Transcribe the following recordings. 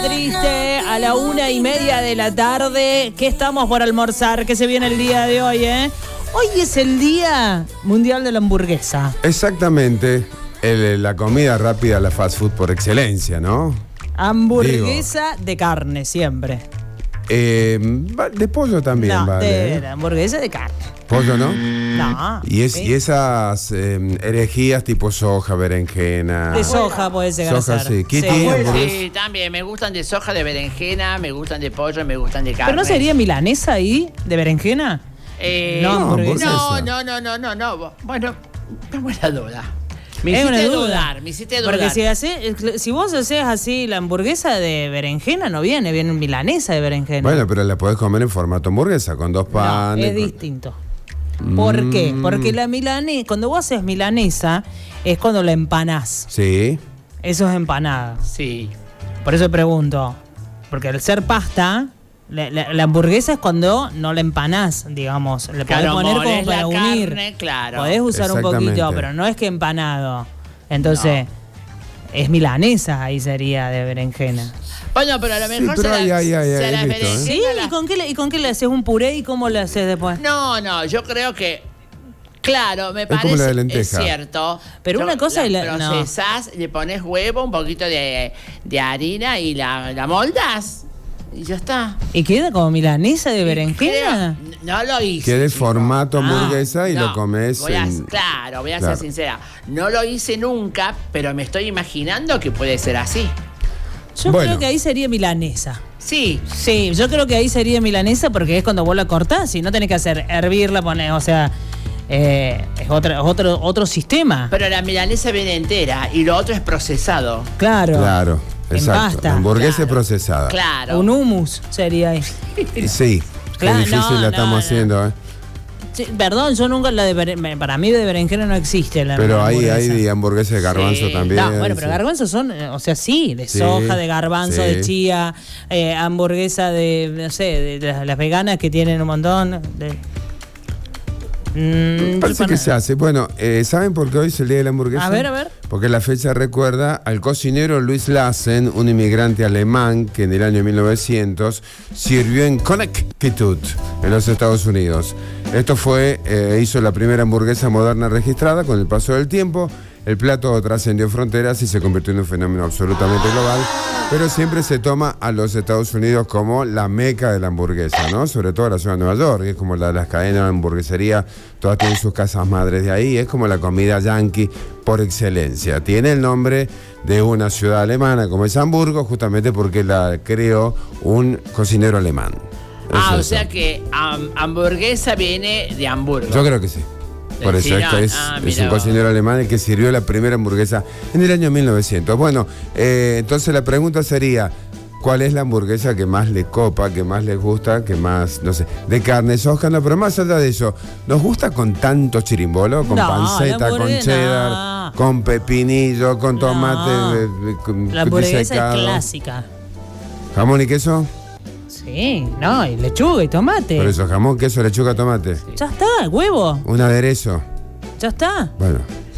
Triste, a la 1:30 de la tarde. ¿Qué estamos por almorzar? ¿Qué se viene el día de hoy, Hoy es el Día Mundial de la Hamburguesa. Exactamente. La comida rápida, la fast food por excelencia, ¿no? Hamburguesa de carne, siempre. De pollo también, no, vale. de hamburguesa de carne. ¿Pollo no? No. Y esas herejías tipo soja, berenjena. De soja puede llegar a Soja, ser. sí. Kitty, hamburguesa. Sí, también. Me gustan de soja, de berenjena, me gustan de pollo, me gustan de carne. ¿Pero no sería milanesa ahí, de berenjena? No, hamburguesa. No. Bueno, qué buena duda. Me Es hiciste una duda. dudar, me hiciste dudar. Porque si vos haces así la hamburguesa de berenjena, no viene milanesa de berenjena. Bueno, pero la podés comer en formato hamburguesa, con dos panes. Es distinto. ¿Por qué? Porque la cuando vos haces milanesa, es cuando la empanás. Sí. Eso es empanada. Sí. Por eso pregunto. Porque al ser pasta, la hamburguesa es cuando no la empanás, digamos. Le podés poner como para unir. Carne, claro. Podés usar un poquito, pero no es que empanado. Entonces, es milanesa, ahí sería de berenjena. Bueno, pero a lo mejor pero se hay las visto, berenjenas. Sí, ¿y con qué le haces un puré y cómo le haces después? No, yo creo que. Claro, me parece. como la de lenteja. Es cierto. Pero una cosa la no. procesás, le pones huevo, un poquito de harina y la moldas. Y ya está. ¿Y queda como milanesa de berenjena? No lo hice. Queda chico. formato hamburguesa y No, lo comes. voy a ser sincera. No lo hice nunca, pero me estoy imaginando que puede ser así. Yo Bueno. creo que ahí sería milanesa. Sí. Sí, yo creo que ahí sería milanesa porque es cuando vos la cortás y no tenés que hacer hervirla, poner, o sea, es otro sistema. Pero la milanesa viene entera y lo otro es procesado. Claro. Claro, En exacto. pasta. La hamburguesa Claro. procesada. Claro. Un hummus sería ahí. Sí. Claro, Qué difícil no, la estamos no. haciendo, ¿eh? Sí, perdón, yo nunca para mí de berenjena no existe la Pero hay hamburguesa. hamburguesas de garbanzo Sí. también. No, bueno, pero sí. garbanzos son, o sea, sí, de Sí, soja, de garbanzo, sí. de chía, hamburguesa de, no sé, de las veganas que tienen un montón. Parece que se hace. Bueno, ¿saben por qué hoy es el Día de la Hamburguesa? A ver. Porque la fecha recuerda al cocinero Luis Lassen, un inmigrante alemán que en el año 1900 sirvió en Connecticut, en los Estados Unidos. Esto hizo la primera hamburguesa moderna registrada. Con el paso del tiempo, el plato trascendió fronteras y se convirtió en un fenómeno absolutamente global, pero siempre se toma a los Estados Unidos como la meca de la hamburguesa, ¿no? Sobre todo la ciudad de Nueva York, que es como las cadenas de hamburguesería, todas tienen sus casas madres de ahí, es como la comida yankee por excelencia. Tiene el nombre de una ciudad alemana como es Hamburgo, justamente porque la creó un cocinero alemán. O eso. sea que hamburguesa viene de Hamburgo. Yo creo que sí. Por eso Sí, es mira un vos. cocinero alemán el que sirvió la primera hamburguesa en el año 1900. Bueno, entonces la pregunta sería, ¿cuál es la hamburguesa que más le copa, que más les gusta, que más, no sé, de carne, soja? No, pero más allá de eso, ¿nos gusta con tanto chirimbolo? Con No, panceta, la con hamburguesa, cheddar, no. con pepinillo, con tomate, con La hamburguesa secado, es clásica. jamón y queso. Sí, no, y lechuga y tomate. Por eso, jamón, queso, lechuga, tomate. Ya está, huevo. Un aderezo. Ya está. Bueno.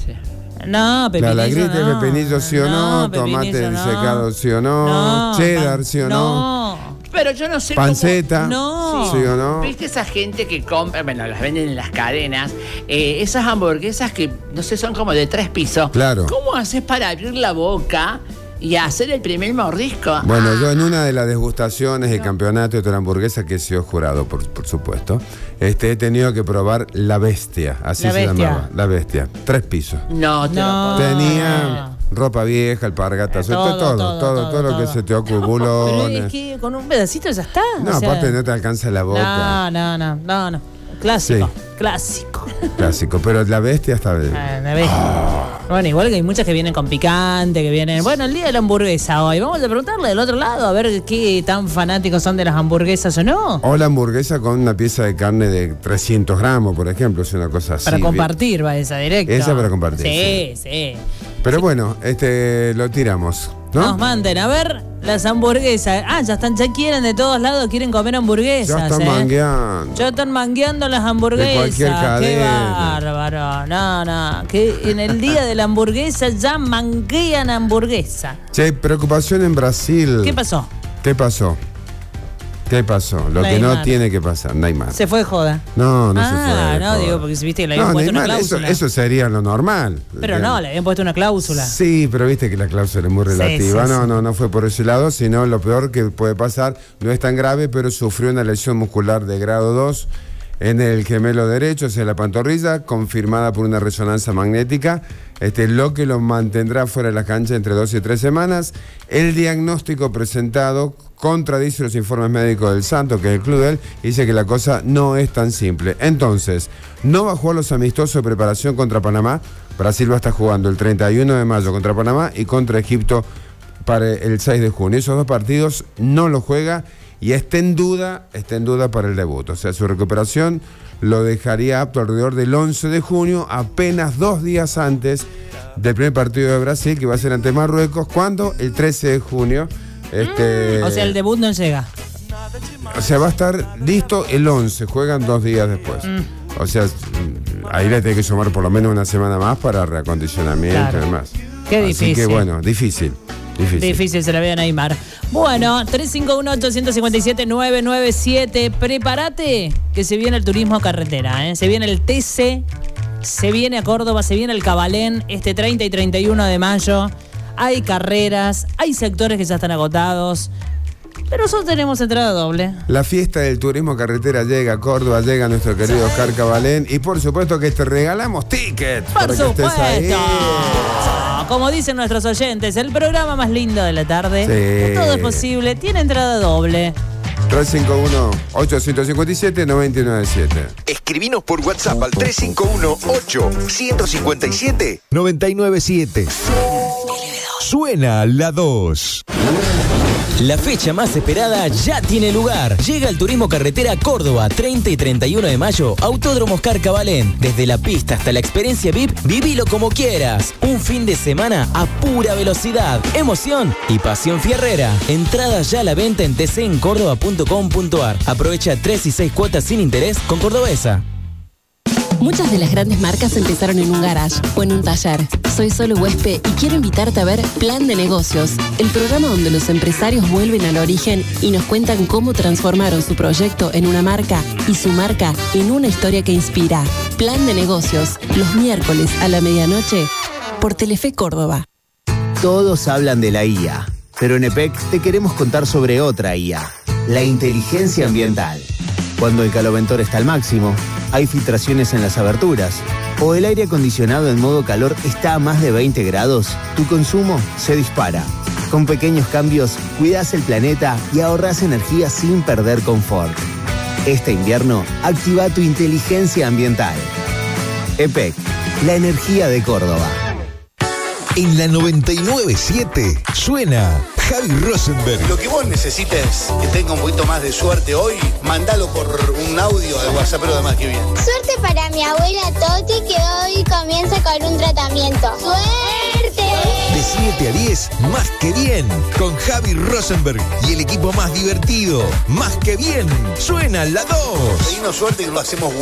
No, pepinillo La grita no. de pepinillo sí o no, tomate pepinillo no. secado sí o no, cheddar sí o no, Pero yo no sé panceta No. sí o no. ¿Viste esa gente que compra, bueno, las venden en las cadenas, esas hamburguesas que, no sé, son como de 3 pisos? Claro. ¿Cómo haces para abrir la boca y hacer el primer mordisco? Bueno, yo en una de las degustaciones del campeonato de la hamburguesa, que he sido jurado, por supuesto, he tenido que probar la bestia, así La se bestia. llamaba, la bestia, 3 pisos. No, te No. lo puedo. Tenía ropa vieja, alpargatas, todo lo que se te ocurra, Pero bulones. es que con un pedacito ya está. No, o sea, aparte no te alcanza la boca. No. Clásico, Sí. clásico. Clásico, pero la bestia está bien. Una vez. Bueno, igual que hay muchas que vienen con picante, que vienen... Bueno, el día de la hamburguesa hoy. Vamos a preguntarle del otro lado a ver qué tan fanáticos son de las hamburguesas o no. O la hamburguesa con una pieza de carne de 300 gramos, por ejemplo, es una cosa así. Para compartir va esa directa. Esa para compartir, Sí. Pero bueno, lo tiramos. ¿no? Nos manden, a ver, las hamburguesas. Ya quieren de todos lados, quieren comer hamburguesas. Ya están mangueando. Ya están mangueando las hamburguesas. De cualquier cadena. Qué bárbaro. No. Que en el día de la hamburguesa ya manguean hamburguesa. Che, preocupación en Brasil. ¿Qué pasó? ¿Qué pasó? Lo que no tiene que pasar, Neymar. ¿Se fue de joda? No se fue. No, digo, porque si viste que le habían puesto Neymar, una cláusula. Eso sería lo normal. Pero no, le habían puesto una cláusula. Sí, pero viste que la cláusula es muy relativa. Sí. No fue por ese lado, sino lo peor que puede pasar, no es tan grave, pero sufrió una lesión muscular de grado 2 en el gemelo derecho, o sea, la pantorrilla, confirmada por una resonancia magnética, lo que lo mantendrá fuera de la cancha entre 2 y 3 semanas. El diagnóstico presentado contradice los informes médicos del Santos, que es el club de él, y dice que la cosa no es tan simple. Entonces, no va a jugar los amistosos de preparación contra Panamá. Brasil va a estar jugando el 31 de mayo contra Panamá y contra Egipto para el 6 de junio. Esos dos partidos no los juega y está en duda para el debut. O sea, su recuperación lo dejaría apto alrededor del 11 de junio, apenas 2 días antes del primer partido de Brasil, que va a ser ante Marruecos, cuando el 13 de junio. O sea, el debut no llega. O sea, va a estar listo el 11, juegan 2 días después. O sea, ahí le tiene que sumar por lo menos una semana más para reacondicionamiento y demás. Qué difícil. Así que bueno, difícil. Difícil se la ve a Neymar. Bueno, 351-857-997. Prepárate que se viene el turismo carretera, ¿eh? Se viene el TC, se viene a Córdoba, se viene el Cabalén este 30 y 31 de mayo. Hay carreras, hay sectores que ya están agotados. Pero nosotros tenemos entrada doble. La fiesta del turismo carretera llega a Córdoba, llega nuestro querido Oscar Cabalén. Y por supuesto que te regalamos tickets. ¡Por supuesto! Como dicen nuestros oyentes, el programa más lindo de la tarde. Sí. Todo es posible, tiene entrada doble. 351-857-997. Escribinos por WhatsApp al 351-8-157-997. Suena la 2. La fecha más esperada ya tiene lugar. Llega el Turismo Carretera Córdoba, 30 y 31 de mayo, Autódromo Oscar Cabalén. Desde la pista hasta la experiencia VIP, vivilo como quieras. Un fin de semana a pura velocidad, emoción y pasión fierrera. Entradas ya a la venta en tcencórdoba.com.ar. Aprovecha 3 y 6 cuotas sin interés con Cordobesa. Muchas de las grandes marcas empezaron en un garage o en un taller. Soy Solo Huespe y quiero invitarte a ver Plan de Negocios, el programa donde los empresarios vuelven al origen y nos cuentan cómo transformaron su proyecto en una marca y su marca en una historia que inspira. Plan de Negocios, los miércoles a la medianoche por Telefe Córdoba. Todos hablan de la IA, pero en EPEC te queremos contar sobre otra IA, la inteligencia ambiental. Cuando el caloventor está al máximo, hay filtraciones en las aberturas, o el aire acondicionado en modo calor está a más de 20 grados, tu consumo se dispara. Con pequeños cambios, cuidas el planeta y ahorras energía sin perder confort. Este invierno, activa tu inteligencia ambiental. EPEC, la energía de Córdoba. En la 99.7 suena Javi Rosenberg. Lo que vos necesites, que tenga un poquito más de suerte hoy, mandalo por un audio de WhatsApp, pero además que bien. Suerte para mi abuela Toti, que hoy comienza con un tratamiento. ¡Suerte! De 7 a 10, Más que Bien, con Javi Rosenberg y el equipo más divertido. Más que Bien, suena la 2. Pedimos suerte y lo hacemos